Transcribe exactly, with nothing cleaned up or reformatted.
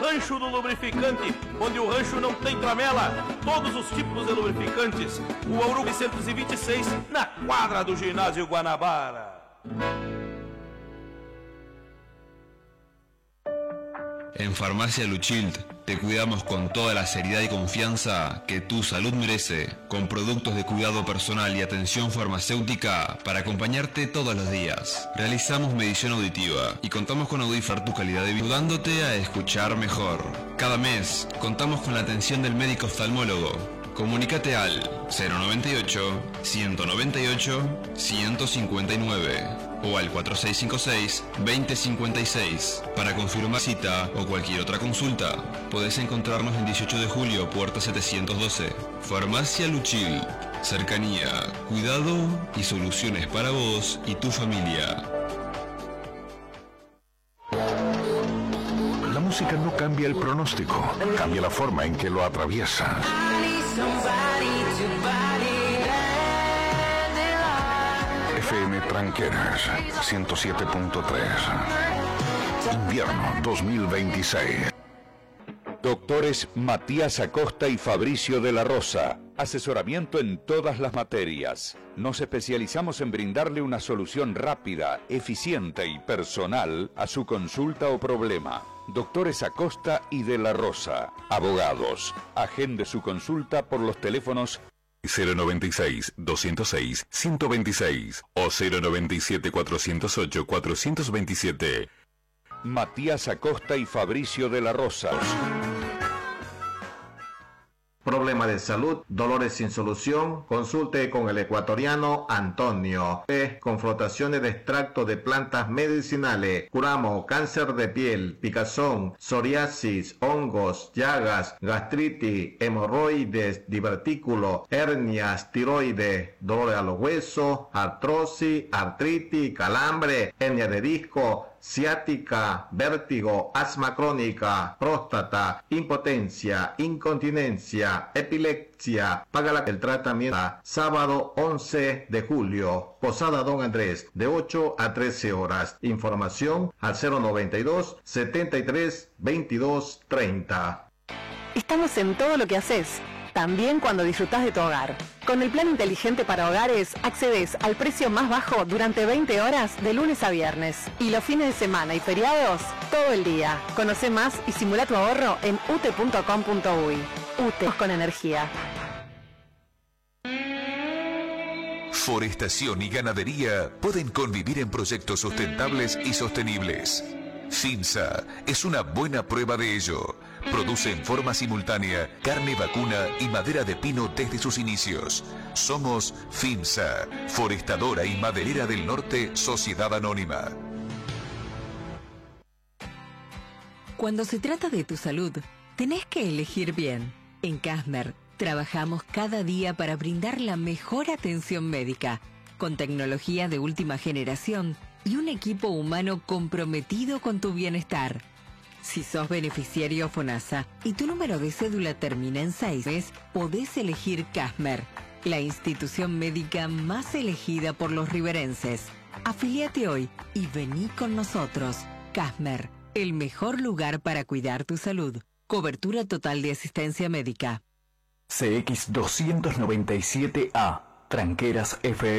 Rancho do Lubrificante, onde o rancho não tem tramela. Todos os tipos de lubrificantes. O Auru seiscentos e vinte e seis, na quadra do Ginásio Guanabara. En Farmacia Luchild te cuidamos con toda la seriedad y confianza que tu salud merece, con productos de cuidado personal y atención farmacéutica para acompañarte todos los días. Realizamos medición auditiva y contamos con Audifar tu calidad de vida, ayudándote a escuchar mejor. Cada mes contamos con la atención del médico oftalmólogo. Comunícate al cero noventa y ocho, ciento noventa y ocho, ciento cincuenta y nueve o al cuatro seis cinco seis, veinte cincuenta y seis. Para confirmar cita o cualquier otra consulta, podés encontrarnos en dieciocho de julio, puerta setecientos doce. Farmacia Luchil. Cercanía, cuidado y soluciones para vos y tu familia. La música no cambia el pronóstico, cambia la forma en que lo atraviesa. F M Tranqueras ciento siete punto tres. Invierno dos mil veintiséis. Doctores Matías Acosta y Fabricio de la Rosa. Asesoramiento en todas las materias. Nos especializamos en brindarle una solución rápida, eficiente y personal a su consulta o problema. Doctores Acosta y de la Rosa. Abogados. Agende su consulta por los teléfonos cero noventa y seis, doscientos seis, ciento veintiséis o cero noventa y siete, cuatrocientos ocho, cuatrocientos veintisiete. Matías Acosta y Fabricio de la Rosa. Problema de salud, dolores sin solución, consulte con el ecuatoriano Antonio. P. Con flotaciones de extracto de plantas medicinales. Curamos cáncer de piel, picazón, psoriasis, hongos, llagas, gastritis, hemorroides, divertículo, hernias, tiroides, dolores a los huesos, artrosis, artritis, calambre, hernia de disco, ciática, vértigo, asma crónica, próstata, impotencia, incontinencia, epilepsia. Paga el tratamiento sábado once de julio, Posada Don Andrés, de ocho a trece horas. Información al cero noventa y dos, setenta y tres, veintidós, treinta. Estamos en todo lo que haces, también cuando disfrutás de tu hogar. Con el plan inteligente para hogares, accedes al precio más bajo durante veinte horas de lunes a viernes. Y los fines de semana y feriados, todo el día. Conoce más y simula tu ahorro en u t punto com punto u y. U T con energía. Forestación y ganadería pueden convivir en proyectos sustentables y sostenibles. FINSA es una buena prueba de ello. Produce en forma simultánea carne vacuna y madera de pino desde sus inicios. Somos FINSA, Forestadora y Maderera del Norte, Sociedad Anónima. Cuando se trata de tu salud, tenés que elegir bien. En Casmer, trabajamos cada día para brindar la mejor atención médica, con tecnología de última generación y un equipo humano comprometido con tu bienestar. Si sos beneficiario FONASA y tu número de cédula termina en seis, podés elegir Casmer, la institución médica más elegida por los riverenses. Afiliate hoy y vení con nosotros. Casmer, el mejor lugar para cuidar tu salud. Cobertura total de asistencia médica. C X doscientos noventa y siete A, Tranqueras F M.